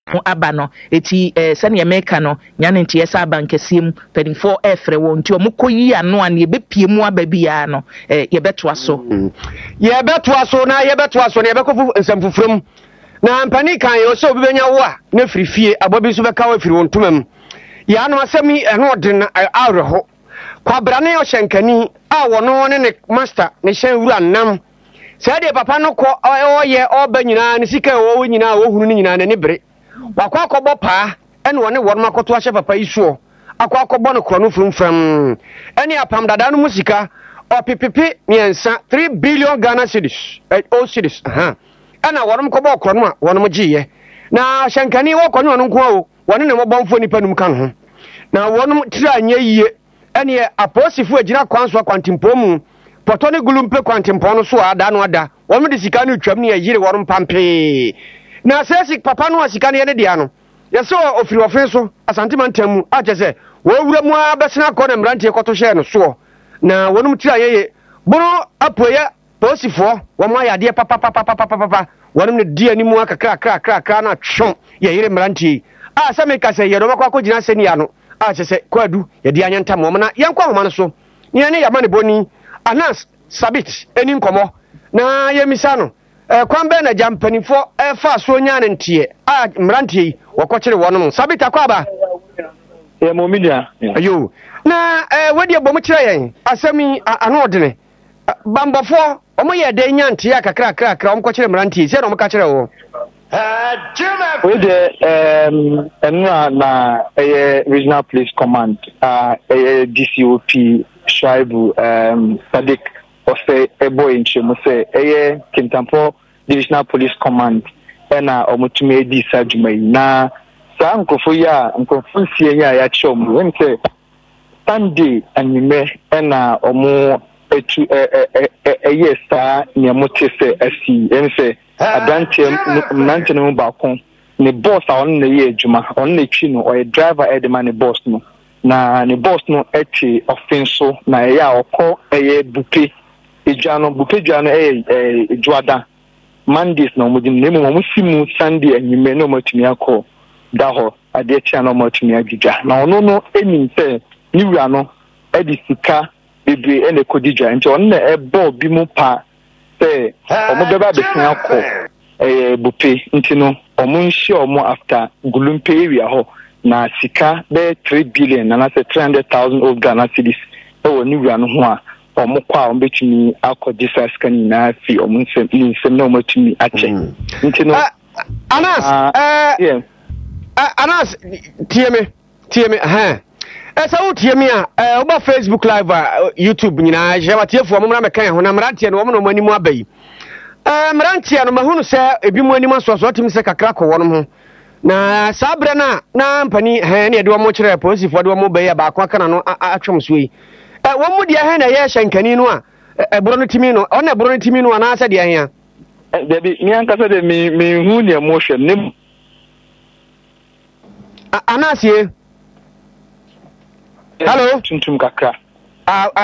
aba no eti sɛnea meka no nya ne nteɛ sɛ abankɛseɛ mu panimfoɔ ɛfrɛ wɔn nti ɔmokɔ yi ano a ne yɛbɛpie mu aba biara no yɛbɛtoa so yɛbɛtoa so na yɛbɛkɔ nsɛm foforom na mpani kan yɛ sɛ obi bɛnya wo a na firi fie abɔ bi nso bɛka wo afiri wɔn ntoma mu yɛano asɛm yi ɛno ɔde na awerɛho kwabra ne ɔhyɛnkani a wɔno ne ne master ne hyɛn wura nam sɛ deɛ papa no kɔ ɔyɛ ɔba nyinaa ne sika wɔwɔ nyinaa wɔhunu ne nyinaa n'ani bere wakɔ akɔbɔ paa ɛne wɔne wɔnom akɔto ahyɛ papa yi soɔ akɔ akɔbɔ no korɔ no frumfram ɛne apam dada no mu sika ɔpepepe mmiɛnsa 3 billion Ghana cedis cedis ɛna wɔnom kɔbɔ korɔ no a wɔnom gyeeɛ na hyɛnkani wɔkɔ ne ɔno nko a o wɔne ne mmɔbɔmfoɔ nipa num ka no ho na wɔnom tiri anyɛ yie ɛne apolisifoɔ agyina kwan so akwantempɔn mu pɔtɔ ne gulumpe kwantempɔn no so a ada no ada wɔn de sika no twam ne yɛyere wɔn pampee na sɛ papa no a sika no yɛ ne deɛ no yɛsɛ ofiri ɔfen so asantema ntam mu akyɛ sɛ wɔwura mu a bɛsena kɔ na mmeranteɛ kɔto hyɛɛ no soɔ na wɔnom tiri anyɛyɛ bono apoyɛ polisifoɔ wɔn ayɛ adeɛ papapapapapa wɔnom ne di anim akakrakrakrakra na twɔn yɛyere mmeranteɛ a sɛ meka sɛ yɛdɔ bɛkɔ akɔgyina sɛnia no a kyɛ sɛ kwadu yɛde anyɛ ntam wɔn na yɛnkɔ ahoma no so ne yɛne yɛma ne bɔni Anas Sabit eni nkɔmɔ na yɛmisa no kwan bɛn na gya mpanimfoɔ ɛfa so nya ne nteɛ a mmeranteɛ yi wɔkɔkyere wɔnom Sabit akɔ aba momidia ayo na wɔde bɔ mu kyerɛ yɛn asɛm yi ano ɔdene bambɔfoɔ ɔmo yɛ de nya nteɛ kakrakrakra ɔmo kɔkyere mmeranteɛ sɛ na ɔmo ka kyerɛ wɔ wede ɛnura na ɛyɛ regional police command ɛyɛ DCOP Shaibu Sadiq ɔsɛ ɛbɔ nkyɛmu sɛ ɛyɛ Kintampo divisional police command ɛna ɔmotumi edi saa dwuma yi na saa nkurɔfoɔ yi a nkurɔfoɔ nsia yi a yɛakyerɛ ɔmo wɔn sɛ Sunday anwummerɛ ɛna ɔmo etu ɛyɛ saa nea mote sɛ asi ɛn sɛ aberanteɛ no mu baako ne boss a ɔno na yɛ adwuma ɔno na etwi no ɔyɛ driver ɛde ma ne boss no na ne boss no ɛte ɔfen so na ɛyɛ a ɔkɔ ɛyɛ bupe edwa no ɛyɛ edwada Mondays na ɔmo di na emu ɔmo si mu Sunday anwummerɛ na ɔmo atumi akɔ da hɔ adeɛ kyia na ɔmo atumi adwidwa na ɔno no enim sɛ ne wura no ɛde sika bebree ɛna ɛkɔdi dwa nti ɔno na ɛbɔ bi mu pa sɛ ɔmo bɛba abɛsia akɔ bupe nti no ɔmo nhyia ɔmo after gulumpe area hɔ na sika bɛyɛ 3 billion na nasɛ 300,000 of Ghana cedis ɛwɔ ne wura no ho a ɔmo kɔ a ɔmo bɛtumi akɔgye saa sika nyinaa fi ɔmo nsɛm na ɔmo atumi akyɛ nti no Anas tie me ɛsɛ wo tie me a woba Facebook live a YouTube nyinaa hyɛ watiefoɔ mo mmra mɛka yɛn ho na mmeranteɛ no wɔm na ɔmo anim aba yi mmeranteɛ no mahunu sɛ ebi mu anim asɔsɔ ɔtumi sɛ kakra kɔ wɔnom ho na saa berɛ no a na mpani ne yɛde wɔn kyerɛ polisifoɔ de wɔn bɛyɛ baako aka na no atwam so yi wɔn mu deɛ na ɛyɛ hyɛnkani no a ɛborɔ no timi no ɔna ɛborɔ no timi no anaasɛ deɛ hia dabi mi ankasa de mi hu ne mo hwɛ ne anasie hello tuntum kakra